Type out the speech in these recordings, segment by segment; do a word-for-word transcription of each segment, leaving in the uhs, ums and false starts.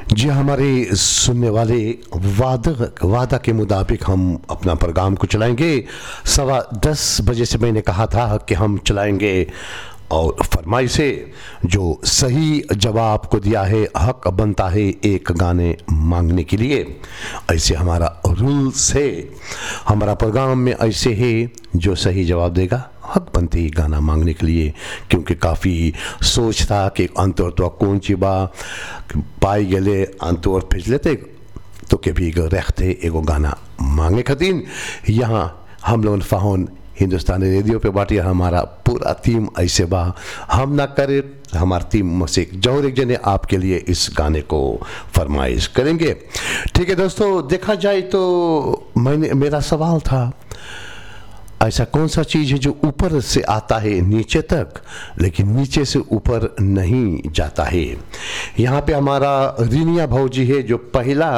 जी हमारे सुनने वाले वादा वादा के मुताबिक हम अपना प्रोग्राम को चलाएंगे। सवा दस बजे से मैंने कहा था कि हम चलाएंगे और फरमाइश से जो सही जवाब को दिया है हक बनता है एक गाने मांगने के लिए। ऐसे हमारा रूल्स है, हमारा प्रोग्राम में ऐसे है जो सही जवाब देगा हक बनते ही गाना मांगने के लिए, क्योंकि काफ़ी सोच था कि अंतोर तो कौन ची बा पाई गले अंतोर भेज लेते तो के भी रखते एगो गाना मांगे खतीन। यहाँ हम लोग फ़ाहन हिंदुस्तानी रेडियो पे बाटी हमारा पूरा टीम ऐसे बा, हम ना करे हमारी टीम में से जौर एक जने आपके लिए इस गाने को फरमाइश करेंगे। ठीक है दोस्तों, देखा जाए तो मैंने मेरा सवाल था ऐसा कौन सा चीज़ है जो ऊपर से आता है नीचे तक लेकिन नीचे से ऊपर नहीं जाता है। यहाँ पे हमारा रिनिया भौजी है जो पहला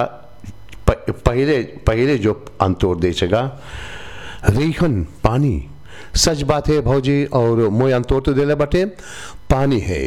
पहले पहले जो अंतोर देगा रेहन पानी। सच बात है भौजी, और मोय अंतोर तो देले बटे पानी है।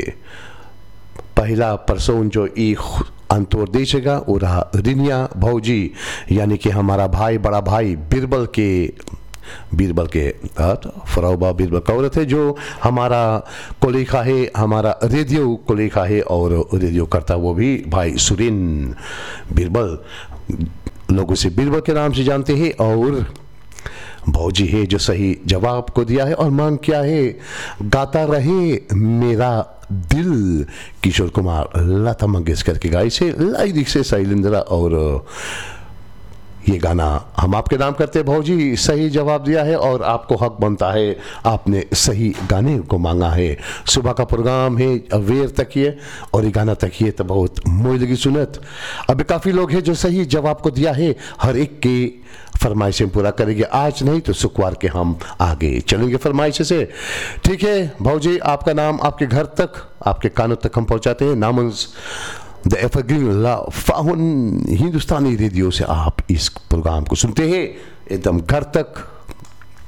पहला परसों जो ई अंतोर देगा वो रहा रिनिया भौजी, यानी कि हमारा भाई बड़ा भाई बीरबल के बीरबल के फराउबा बीरबल कौर थे जो हमारा कोलिखा है, हमारा रेडियो कोलिखा है और रेडियो करता वो भी भाई सुरीन बीरबल, लोगों से बीरबल के नाम से जानते हैं। और भौजी है जो सही जवाब को दिया है और मांग क्या है गाता रहे मेरा दिल, किशोर कुमार लता मंगेशकर की गाई से लाइरिक से शैलेंद्र। और ये गाना हम आपके नाम करते हैं भौजी, सही जवाब दिया है और आपको हक बनता है, आपने सही गाने को मांगा है। सुबह का प्रोग्राम है अवेयर तकिए और ये गाना तकिए तो बहुत मोई लगी सुनत। अभी काफ़ी लोग हैं जो सही जवाब को दिया है, हर एक की फरमाइशें पूरा करेंगे। आज नहीं तो शुक्रवार के हम आगे चलेंगे फरमाइश से। ठीक है भौजी, आपका नाम आपके घर तक आपके कानों तक हम पहुंचाते हैं। नामंस the evergreen love फ़ाहन Hindustani radio से आप इस प्रोग्राम को सुनते हैं एकदम घर तक।